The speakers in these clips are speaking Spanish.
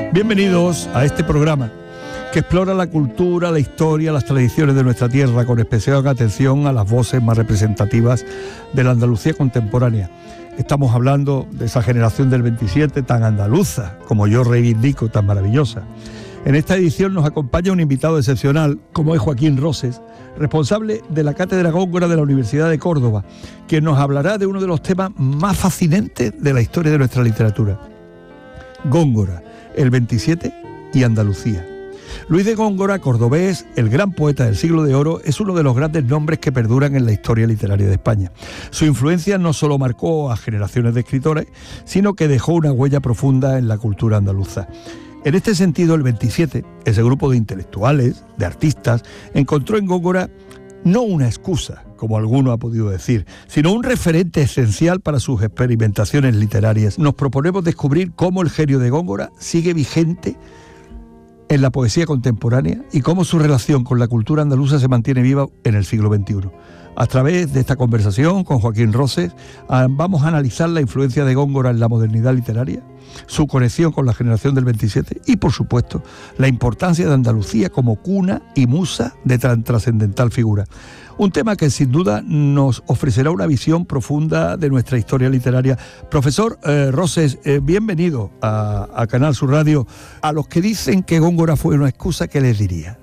Bienvenidos a este programa que explora la cultura, la historia, las tradiciones de nuestra tierra, con especial atención a las voces más representativas de la Andalucía contemporánea. Estamos hablando de esa generación del 27 tan andaluza, como yo reivindico, tan maravillosa. En esta edición nos acompaña un invitado excepcional, como es Joaquín Roses, responsable de la Cátedra Góngora de la Universidad de Córdoba, quien nos hablará de uno de los temas más fascinantes de la historia de nuestra literatura. Góngora, el 27 y Andalucía. Luis de Góngora, cordobés, el gran poeta del siglo de oro, es uno de los grandes nombres que perduran en la historia literaria de España. Su influencia no solo marcó a generaciones de escritores, sino que dejó una huella profunda en la cultura andaluza. En este sentido, el 27, ese grupo de intelectuales, de artistas, encontró en Góngora no una excusa, como alguno ha podido decir, sino un referente esencial para sus experimentaciones literarias. Nos proponemos descubrir cómo el genio de Góngora sigue vigente en la poesía contemporánea y cómo su relación con la cultura andaluza se mantiene viva en el siglo XXI. A través de esta conversación con Joaquín Roses vamos a analizar la influencia de Góngora en la modernidad literaria, su conexión con la generación del 27 y, por supuesto, la importancia de Andalucía como cuna y musa de tan trascendental figura. Un tema que sin duda nos ofrecerá una visión profunda de nuestra historia literaria. Profesor Roses, bienvenido a Canal Sur Radio. A los que dicen que Góngora fue una excusa, ¿qué les diría?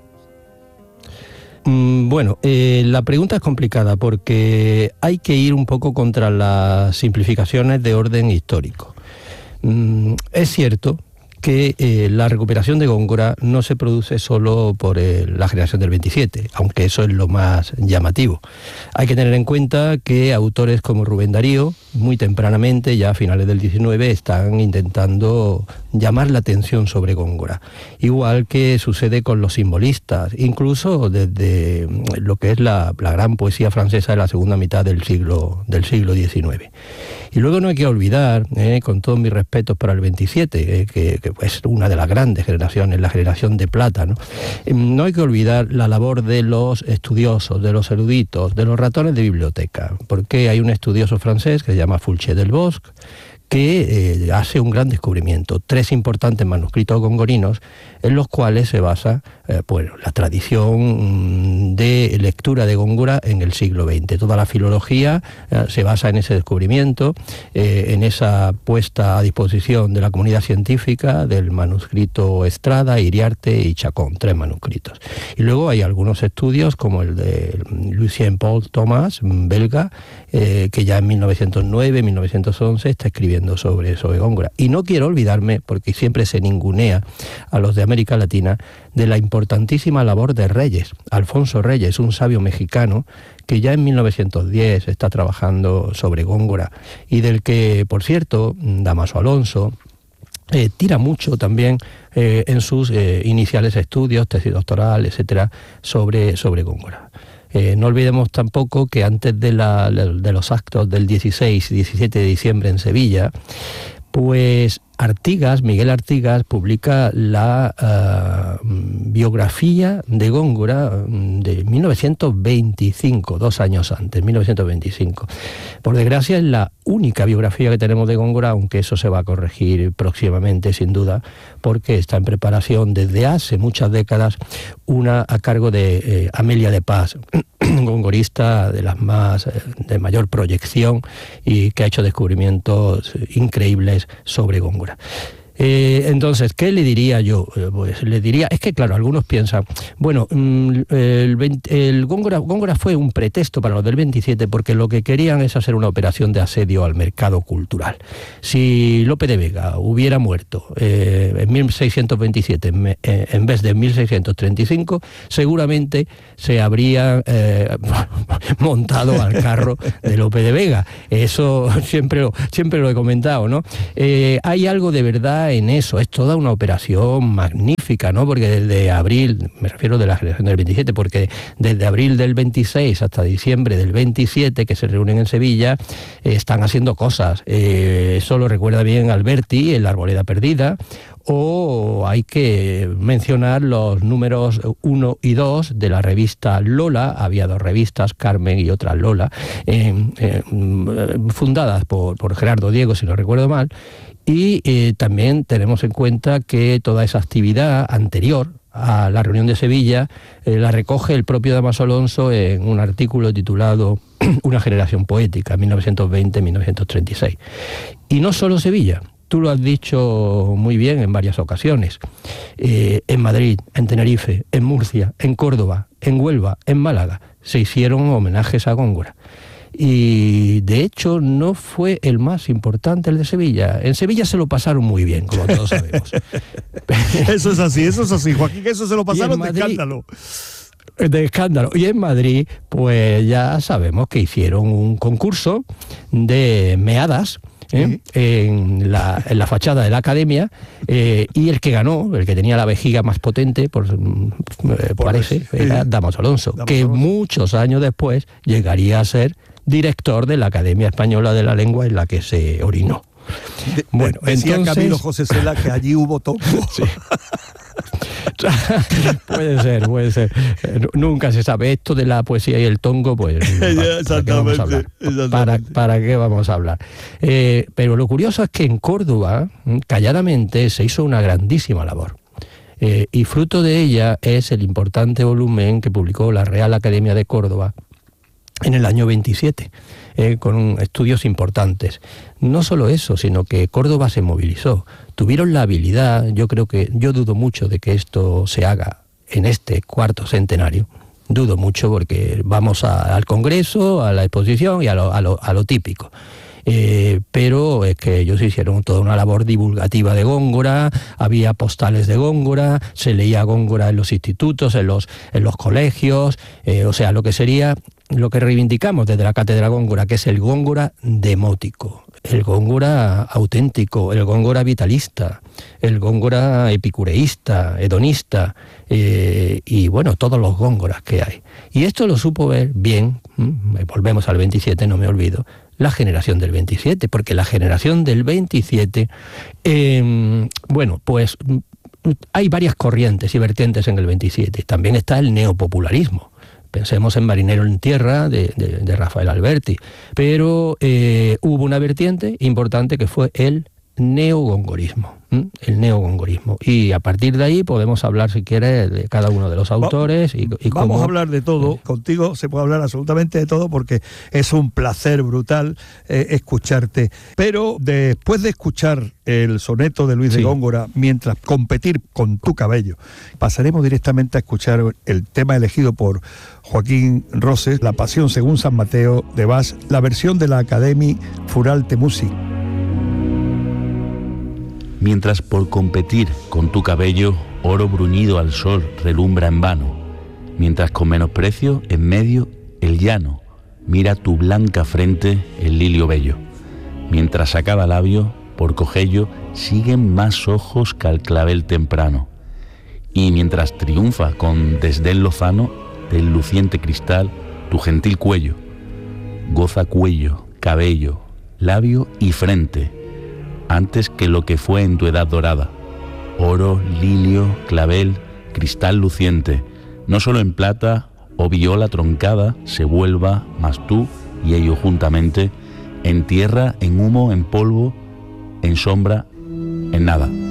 Bueno, la pregunta es complicada porque hay que ir un poco contra las simplificaciones de orden histórico. Es cierto que la recuperación de Góngora no se produce solo por la generación del 27, aunque eso es lo más llamativo. Hay que tener en cuenta que autores como Rubén Darío, muy tempranamente, ya a finales del 19, están intentando llamar la atención sobre Góngora. Igual que sucede con los simbolistas, incluso desde lo que es la gran poesía francesa de la segunda mitad del siglo XIX. Y luego no hay que olvidar, con todos mis respetos para el 27, que es una de las grandes generaciones, la generación de plata, ¿no? No hay que olvidar la labor de los estudiosos, de los eruditos, de los ratones de biblioteca, porque hay un estudioso francés que se llama Fulcher-Delbosc, que hace un gran descubrimiento, 3 importantes manuscritos gongorinos en los cuales se basa la tradición de lectura de Góngora en el siglo XX. Toda la filología se basa en ese descubrimiento, en esa puesta a disposición de la comunidad científica del manuscrito Estrada, Iriarte y Chacón, 3 manuscritos. Y luego hay algunos estudios como el de Lucien Paul Thomas, belga, que ya en 1909, 1911 está escribiendo sobre Góngora. Y no quiero olvidarme, porque siempre se ningunea a los de América Latina, de la importantísima labor de Reyes. Alfonso Reyes, un sabio mexicano, que ya en 1910 está trabajando sobre Góngora, y del que, por cierto, Dámaso Alonso tira mucho también en sus iniciales estudios, tesis doctoral, etcétera, sobre Góngora. No olvidemos tampoco que antes de los actos del 16 y 17 de diciembre en Sevilla, pues Miguel Artigas publica la biografía de Góngora de 1925, 2 años antes, 1925. Por desgracia es la única biografía que tenemos de Góngora, aunque eso se va a corregir próximamente, sin duda, porque está en preparación desde hace muchas décadas una a cargo de Amelia de Paz, gongorista de mayor proyección y que ha hecho descubrimilos increíbles sobre Góngora. Entonces, ¿qué le diría yo? Pues le diría, es que claro, algunos piensan, bueno, el Góngora fue un pretexto para los del 27 porque lo que querían es hacer una operación de asedio al mercado cultural. Si Lope de Vega hubiera muerto en 1627 en vez de 1635, seguramente se habría montado al carro de Lope de Vega. Eso siempre lo he comentado, ¿no? Hay algo de verdad en eso, es toda una operación magnífica prolífica, ¿no? Porque desde abril, me refiero de la generación del 27, porque desde abril del 26 hasta diciembre del 27, que se reúnen en Sevilla, están haciendo cosas. Eso lo recuerda bien Alberti, en La Arboleda Perdida, o hay que mencionar los números 1 y 2 de la revista Lola. Había dos revistas, Carmen y otra Lola, fundadas por Gerardo Diego, si no recuerdo mal, y también tenemos en cuenta que toda esa actividad anterior a la reunión de Sevilla la recoge el propio Dámaso Alonso en un artículo titulado Una generación poética, 1920-1936. Y no solo Sevilla. Tú lo has dicho muy bien en varias ocasiones. En Madrid, en Tenerife, en Murcia, en Córdoba, en Huelva, en Málaga, se hicieron homenajes a Góngora. Y de hecho no fue el más importante el de Sevilla. En Sevilla se lo pasaron muy bien, como todos sabemos. Eso es así, Joaquín, que eso se lo pasaron de escándalo. De escándalo. Y en Madrid, pues ya sabemos que hicieron un concurso de meadas, en la fachada de la academia, y el que ganó, el que tenía la vejiga más potente, parece, era Dámaso Alonso, que muchos años después llegaría a ser director de la Academia Española de la Lengua, en la que se orinó. Bueno, decía entonces, Camilo José Cela que allí hubo tongo. Sí. Puede ser. Nunca se sabe. Esto de la poesía y el tongo, pues ¿para qué vamos a hablar? Pero lo curioso es que en Córdoba, calladamente, se hizo una grandísima labor. Y fruto de ella es el importante volumen que publicó la Real Academia de Córdoba en el año 27, con estudios importantes. No solo eso, sino que Córdoba se movilizó. Tuvieron la habilidad, yo dudo mucho de que esto se haga en este cuarto centenario. Dudo mucho porque vamos al Congreso, a la exposición y a lo típico. Pero es que ellos hicieron toda una labor divulgativa de Góngora, había postales de Góngora, se leía Góngora en los institutos, en los colegios, o sea, lo que sería lo que reivindicamos desde la Cátedra Góngora, que es el Góngora demótico, el Góngora auténtico, el Góngora vitalista, el Góngora epicureísta, hedonista, y bueno, todos los Góngoras que hay. Y esto lo supo ver bien, volvemos al 27, no me olvido, la generación del 27, porque la generación del 27, bueno, pues hay varias corrientes y vertientes en el 27. También está el neopopularismo. Pensemos en Marinero en Tierra, de Rafael Alberti. Pero hubo una vertiente importante que fue el neogongorismo. El neogongorismo. Y a partir de ahí podemos hablar, si quieres, de cada uno de los autores. Vamos a hablar de todo. Contigo se puede hablar absolutamente de todo porque es un placer brutal escucharte. Pero después de escuchar el soneto de Luis de Góngora, mientras competir con tu cabello, pasaremos directamente a escuchar el tema elegido por Joaquín Roses, La Pasión según San Mateo de Bach, la versión de la Académie Furalte Music. Mientras por competir con tu cabello, oro bruñido al sol relumbra en vano, mientras con menosprecio en medio el llano mira tu blanca frente el lilio bello, mientras a cada labio por cogello siguen más ojos que al clavel temprano, y mientras triunfa con desdén lozano del luciente cristal tu gentil cuello, goza cuello, cabello, labio y frente, antes que lo que fue en tu edad dorada, oro, lilio, clavel, cristal luciente, no solo en plata o viola troncada se vuelva, mas tú y ello juntamente, en tierra, en humo, en polvo, en sombra, en nada.